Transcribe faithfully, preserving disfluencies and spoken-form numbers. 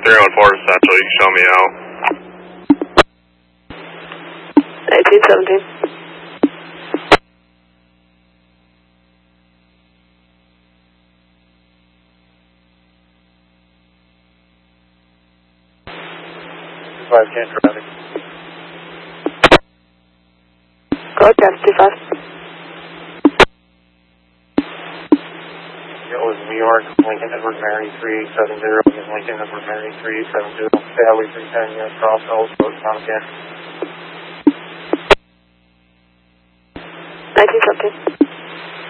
three one four Central, you can show me out. eighteen seventeen. five ten traffic. Go ahead, Travis two five. It was New York, Lincoln, Edward Mary three seven zero, Lincoln, Edward Mary three seven zero, Highway three ten, unit cross, Ellsworth, Tompkins. nineteen seventeen.